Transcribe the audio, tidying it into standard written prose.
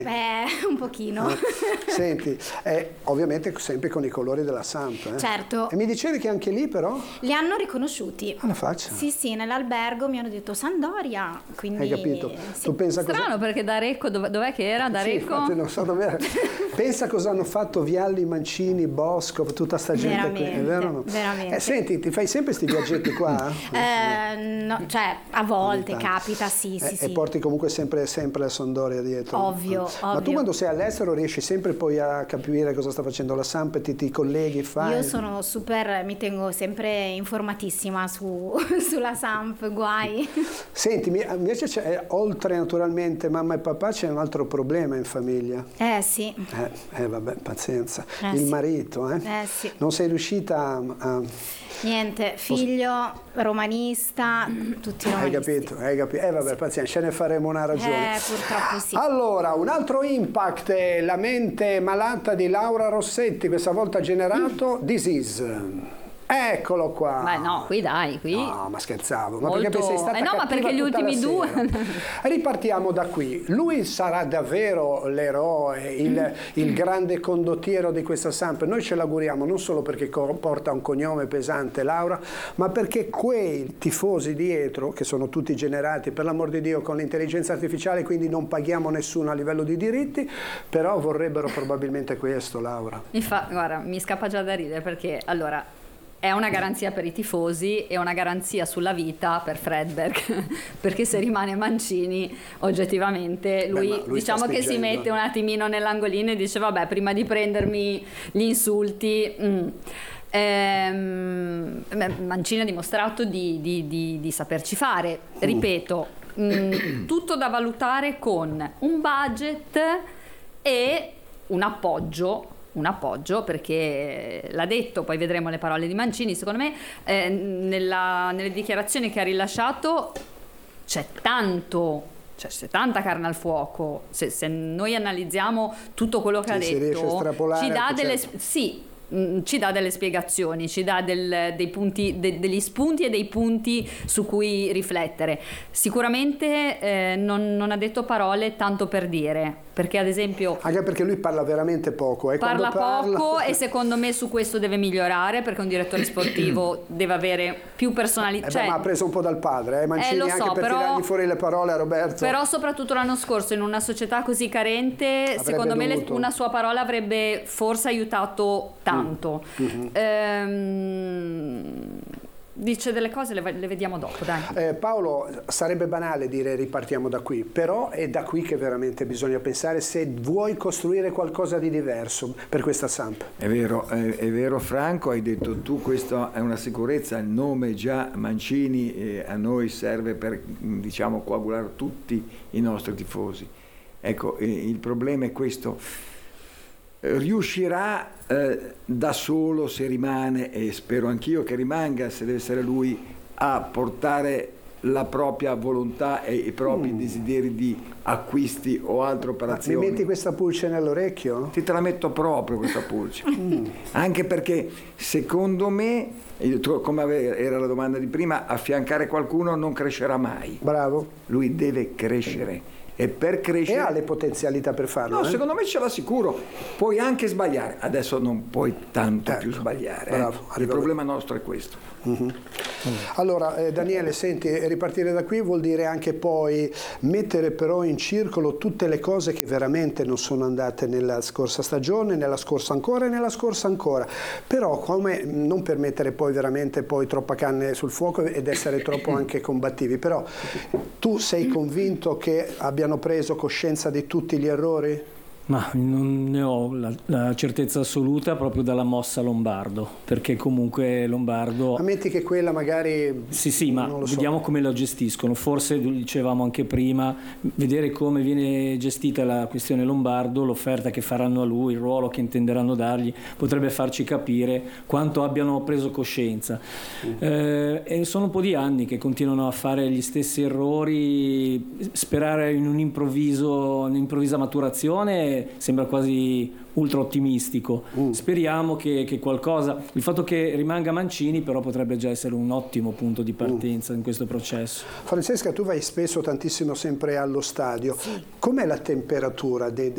Un pochino. Senti, ovviamente sempre con i colori della Samp. Certo. E mi dicevi che anche lì però? Li hanno riconosciuti. Alla faccia? Sì, nell'albergo mi hanno detto Sandoria, quindi... Hai capito? Sì. Tu pensa Strano perché D'Arecco, dov'è che era D'Arecco? Sì, infatti non so dov'era. Pensa cosa hanno fatto Vialli, Mancini, Bosco, tutta sta gente qui, è vero o no? Veramente. Senti, ti fai sempre sti viaggetti qua? No, cioè a volte capita, sì. E porti comunque sempre la Sampdoria dietro. Ovvio. Ma tu quando sei all'estero riesci sempre poi a capire cosa sta facendo la Samp e ti colleghi, fai? Io sono mi tengo sempre informatissima sulla Samp, guai. Senti, invece oltre naturalmente mamma e papà c'è un altro problema in famiglia. Sì. Vabbè, pazienza. Il sì. marito, sì. Non sei riuscita a... Niente, figlio, romanista, tutti romanisti. Hai capito. Vabbè, pazienza, ce ne faremo una ragione. Purtroppo sì. Allora, un altro impact è la mente malata di Laura Rossetti, questa volta ha generato Disease. Eccolo qua. Beh no, qui. No, ma scherzavo. Ma Molto... perché sei stata no, ma perché gli ultimi due... Ripartiamo da qui. Lui sarà davvero l'eroe, il grande condottiero di questa Samp. Noi ce l'auguriamo non solo perché porta un cognome pesante, Laura, ma perché quei tifosi dietro, che sono tutti generati, per l'amor di Dio, con l'intelligenza artificiale, quindi non paghiamo nessuno a livello di diritti, però vorrebbero probabilmente questo, Laura. Guarda, mi scappa già da ridere perché, allora... È una garanzia per i tifosi e una garanzia sulla vita per Fredberg, perché se rimane Mancini, oggettivamente lui diciamo che si mette un attimino nell'angolino e dice vabbè, prima di prendermi gli insulti... Mancini ha dimostrato di saperci fare, ripeto, tutto da valutare con un budget e un appoggio, perché l'ha detto, poi vedremo le parole di Mancini, secondo me nelle dichiarazioni che ha rilasciato c'è tanta carne al fuoco. Se noi analizziamo tutto quello che ha detto, ci dà delle spiegazioni, ci dà dei punti, degli spunti e dei punti su cui riflettere. Sicuramente non ha detto parole tanto per dire, perché ad esempio anche perché lui parla veramente poco, parla poco e secondo me su questo deve migliorare, perché un direttore sportivo deve avere più personalità. Ma ha preso un po' dal padre, Mancini, lo so, anche per tirargli fuori le parole a Roberto. Però soprattutto l'anno scorso in una società così carente secondo me una sua parola avrebbe forse aiutato tanto. Dice delle cose, le vediamo dopo, dai. Paolo, sarebbe banale dire ripartiamo da qui, però è da qui che veramente bisogna pensare se vuoi costruire qualcosa di diverso per questa Samp. È vero Franco, hai detto tu, questa è una sicurezza, il nome già Mancini a noi serve per, diciamo, coagulare tutti i nostri tifosi. Ecco, il problema è questo. Riuscirà da solo, se rimane, e spero anch'io che rimanga, se deve essere lui, a portare la propria volontà e i propri desideri di acquisti o altre operazioni? Mi metti questa pulce nell'orecchio? Te la metto proprio questa pulce. Anche perché secondo me, come era la domanda di prima, affiancare qualcuno non crescerà mai. Bravo. Lui deve crescere. E per crescere... E ha le potenzialità per farlo? No, secondo me ce l'ha sicuro. Puoi anche sbagliare. Adesso non puoi tanto più sbagliare. Bravo, Il problema nostro è questo. Allora, Daniele, senti, ripartire da qui vuol dire anche poi mettere però in circolo tutte le cose che veramente non sono andate nella scorsa stagione, nella scorsa ancora e nella scorsa ancora. Però come non per mettere poi veramente troppa carne sul fuoco ed essere troppo anche combattivi. Però tu sei convinto che abbiano preso coscienza di tutti gli errori? Ma non ne ho la certezza assoluta proprio dalla mossa Lombardo, perché comunque Lombardo... Ammetti che quella magari... Sì, ma vediamo come la gestiscono. Forse, dicevamo anche prima, vedere come viene gestita la questione Lombardo, l'offerta che faranno a lui, il ruolo che intenderanno dargli, potrebbe farci capire quanto abbiano preso coscienza. E sono un po' di anni che continuano a fare gli stessi errori, sperare in un'improvvisa maturazione sembra quasi ultra ottimistico. Speriamo che qualcosa, il fatto che rimanga Mancini però potrebbe già essere un ottimo punto di partenza in questo processo. Francesca, tu vai spesso tantissimo sempre allo stadio. Com'è la temperatura dei